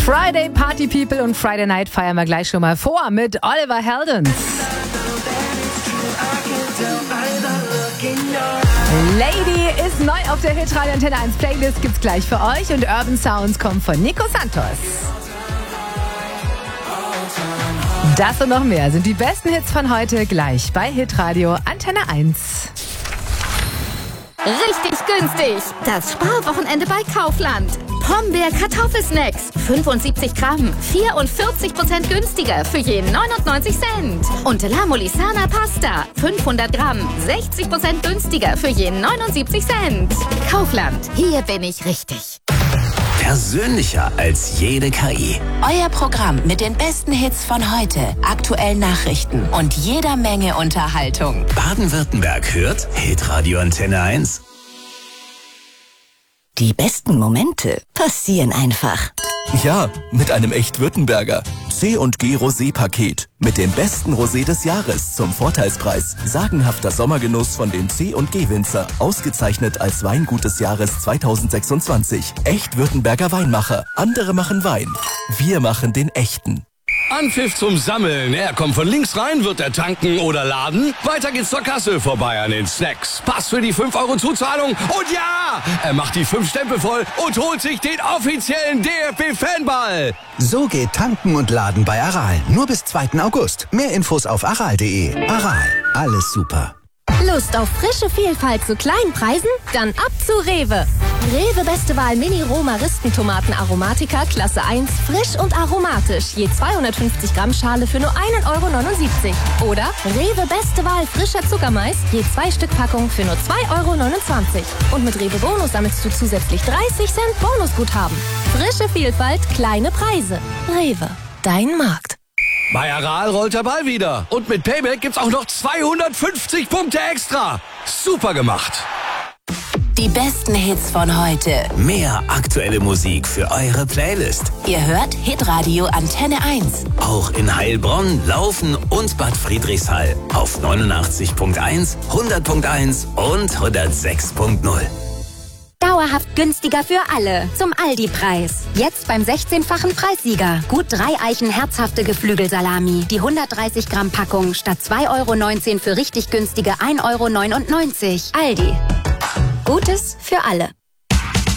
Friday Party People und Friday Night feiern wir gleich schon mal vor mit Oliver Heldens. Lady ist neu auf der Hitradio Antenne 1 Playlist, gibt's gleich für euch und Urban Sounds kommt von Nico Santos. Das und noch mehr sind die besten Hits von heute gleich bei Hitradio Antenne 1. Richtig günstig. Das Sparwochenende bei Kaufland. Pombeer Kartoffelsnacks. 75 Gramm. 44% günstiger für je 99 Cent. Und La Molisana Pasta. 500 Gramm. 60% günstiger für je 79 Cent. Kaufland. Hier bin ich richtig. Persönlicher als jede KI. Euer Programm mit den besten Hits von heute, aktuellen Nachrichten und jeder Menge Unterhaltung. Baden-Württemberg hört Hitradio Antenne 1. Die besten Momente passieren einfach. Ja, mit einem Echt-Württemberger. C&G Rosé-Paket. Mit dem besten Rosé des Jahres zum Vorteilspreis. Sagenhafter Sommergenuss von den C&G-Winzer. Ausgezeichnet als Weingut des Jahres 2026. Echt-Württemberger Weinmacher. Andere machen Wein. Wir machen den echten. Anpfiff zum Sammeln. Er kommt von links rein, wird er tanken oder laden. Weiter geht's zur Kasse, vorbei an den Snacks. Pass für die 5 € Zuzahlung. Und ja, er macht die 5 Stempel voll und holt sich den offiziellen DFB-Fanball. So geht Tanken und Laden bei Aral. Nur bis 2. August. Mehr Infos auf aral.de. Aral. Alles super. Lust auf frische Vielfalt zu kleinen Preisen? Dann ab zu Rewe. Rewe Beste Wahl Mini-Roma-Ristentomaten Aromatica Klasse 1, frisch und aromatisch. Je 250 Gramm Schale für nur 1,79 €. Oder Rewe Beste Wahl frischer Zuckermais, je 2 Stück Packung für nur 2,29 €. Und mit Rewe Bonus sammelst du zusätzlich 30 Cent Bonusguthaben. Frische Vielfalt, kleine Preise. Rewe, dein Markt. Bei Aral rollt der Ball wieder. Und mit Payback gibt's auch noch 250 Punkte extra. Super gemacht. Die besten Hits von heute. Mehr aktuelle Musik für eure Playlist. Ihr hört Hitradio Antenne 1. Auch in Heilbronn, Laufen und Bad Friedrichshall. Auf 89.1, 100.1 und 106.0. Dauerhaft günstiger für alle. Zum Aldi-Preis. Jetzt beim 16-fachen Preissieger. Gut 3 Eichen herzhafte Geflügelsalami. Die 130 Gramm Packung statt 2,19 € für richtig günstige 1,99 €. Aldi. Gutes für alle.